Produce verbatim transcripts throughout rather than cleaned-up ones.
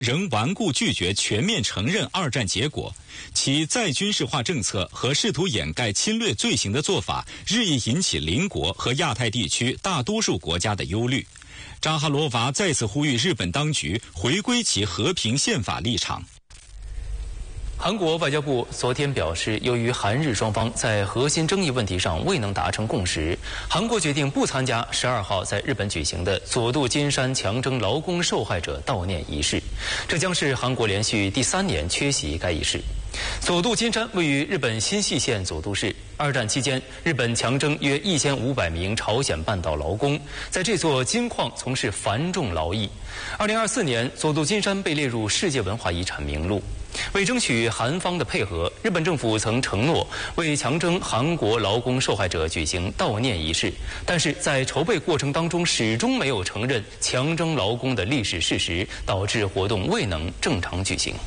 仍顽固拒绝全面承认二战结果，其再军事化政策和试图掩盖侵略罪行的做法，日益引起邻国和亚太地区大多数国家的忧虑。扎哈罗娃再次呼吁日本当局回归其和平宪法立场。 韩国外交部昨天表示，由于韩日双方在核心争议问题上未能达成共识，韩国决定不参加十二号在日本举行的佐渡金山强征劳工受害者悼念仪式，这将是韩国连续第三年缺席该仪式。佐渡金山位于日本新舄县佐渡市。二战期间，日本强征约一千五百名朝鲜半岛劳工，在这座金矿从事繁重劳役。二零二四年，佐渡金山被列入世界文化遗产名录。为争取韩方的配合，日本政府曾承诺为强征韩国劳工受害者举行悼念仪式，但是在筹备过程当中始终没有承认强征劳工的历史事实，导致活动未能正常举行。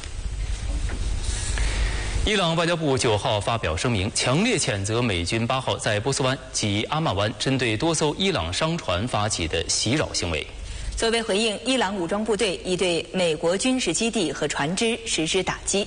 伊朗外交部九号发表声明，强烈谴责美军八号在波斯湾及阿曼湾针对多艘伊朗商船发起的袭扰行为。 作为回应，伊朗武装部队已对美国军事基地和船只实施打击。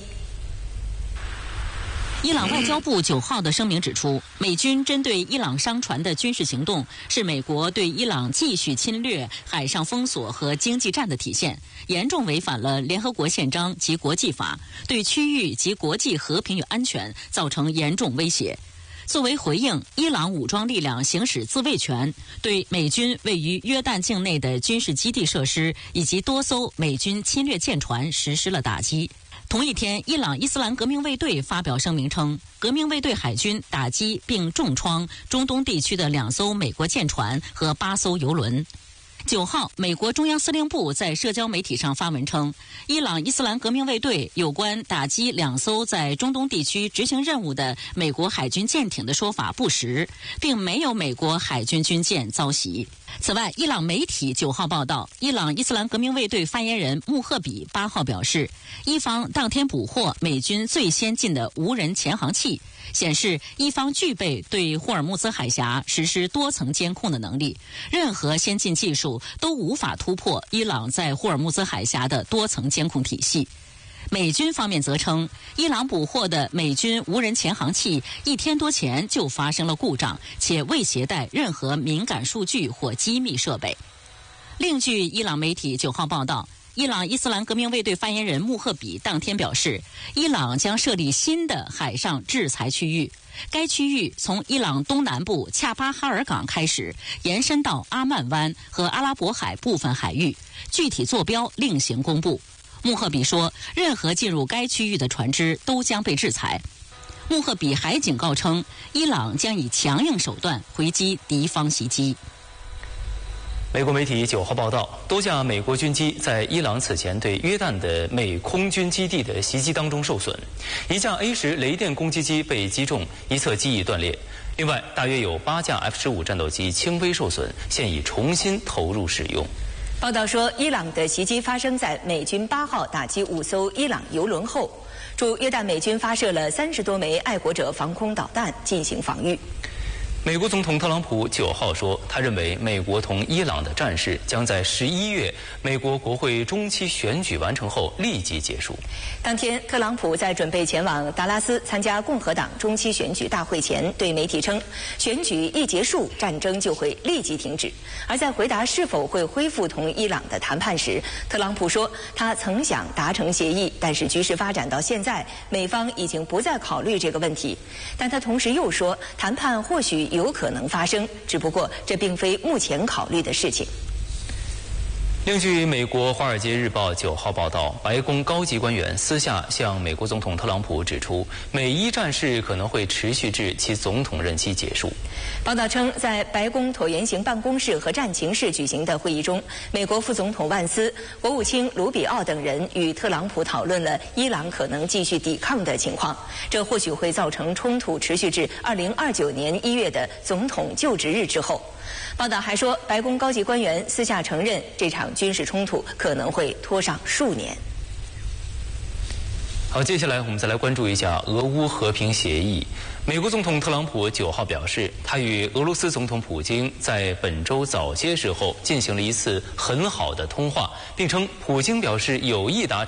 伊朗外交部九号的声明指出，美军针对伊朗商船的军事行动是美国对伊朗继续侵略、海上封锁和经济战的体现，严重违反了联合国宪章及国际法，对区域及国际和平与安全造成严重威胁。作为回应，伊朗武装力量行使自卫权，对美军位于约旦境内的军事基地设施以及多艘美军侵略舰船实施了打击。同一天，伊朗伊斯兰革命卫队发表声明称，革命卫队海军打击并重创中东地区的两艘美国舰船和八艘油轮。九号，美国中央司令部在社交媒体上发文称，伊朗伊斯兰革命卫队有关打击两艘在中东地区执行任务的美国海军舰艇的说法不实，并没有美国海军军舰遭袭。此外，伊朗媒体九号报道，伊朗伊斯兰革命卫队发言人穆赫比八号表示，伊方当天捕获美军最先进的无人潜航器，显示伊方具备对霍尔木兹海峡实施多层监控的能力，任何先进技术都无法突破伊朗在霍尔木兹海峡的多层监控体系。美军方面则称，伊朗捕获的美军无人潜航器一天多前就发生了故障，且未携带任何敏感数据或机密设备。另据伊朗媒体九号报道，伊朗伊斯兰革命卫队发言人穆赫比当天表示，伊朗将设立新的海上制裁区域，该区域从伊朗东南部恰巴哈尔港开始，延伸到阿曼湾和阿拉伯海部分海域，具体坐标另行公布。穆赫比说，任何进入该区域的船只都将被制裁。穆赫比还警告称，伊朗将以强硬手段回击敌方袭击。 美国媒体九号报道，多架美国军机在伊朗此前对约旦的美空军基地的袭击当中受损，一架 A 十雷电攻击机被击中，一侧机翼断裂。另外，大约有八架 F 十五战斗机轻微受损，现已重新投入使用。 报道说，伊朗的袭击发生在美军八号打击五艘伊朗油轮后，驻约旦美军发射了三十多枚爱国者防空导弹进行防御。 美国总统特朗普九号说，他认为美国同伊朗的战事将在十一月美国国会中期选举完成后立即结束。 当天，特朗普在准备前往达拉斯参加共和党中期选举大会前，对媒体称，选举一结束，战争就会立即停止。而在回答是否会恢复同伊朗的谈判时，特朗普说，他曾想达成协议，但是局势发展到现在，美方已经不再考虑这个问题。但他同时又说，谈判或许有可能发生，只不过这并非目前考虑的事情。 另据美国《华尔街日报》九号报道，白宫高级官员私下向美国总统特朗普指出，美伊战事可能会持续至其总统任期结束。 报道称，在白宫椭圆形办公室和战情室举行的会议中，美国副总统万斯、国务卿卢比奥等人与特朗普讨论了伊朗可能继续抵抗的情况，这或许会造成冲突持续至二零二九年一月的总统就职日之后。报道还说，白宫高级官员私下承认，这场军事冲突可能会拖上数年。 好。 好，接下来我们再来关注一下俄乌和平协议。美国总统特朗普九号表示，他与俄罗斯总统普京在本周早些时候进行了一次很好的通话，并称普京表示有意达